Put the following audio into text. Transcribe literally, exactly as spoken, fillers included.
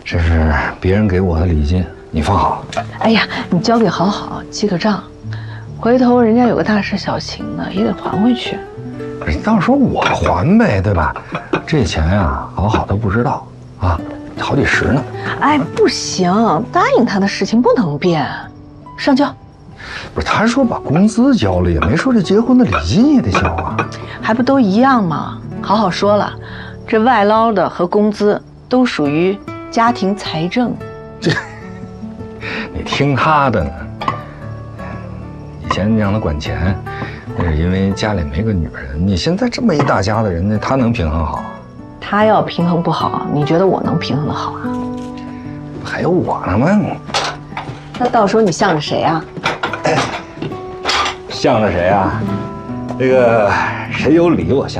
这是别人给我的礼金，你放好。 哎呀，你交给好好记个账，回头人家有个大事小情的也得还回去。 不是，到时候我还呗，对吧？这钱呀，好好都不知道啊，好几十呢。 哎，不行，答应他的事情不能变，上交。 不是，他说把工资交了，也没说这结婚的礼金也得交啊。 还不都一样吗？好好说了，这外捞的和工资都属于家庭财政。 这，你听他的呢。以前让他管钱，那是因为家里没个女人。你现在这么一大家子人呢，他能平衡好？ 他要平衡不好，你觉得我能平衡得好啊？ 还有我呢吗？ 那到时候你向着谁啊？ 向着谁啊？这个谁有理我向。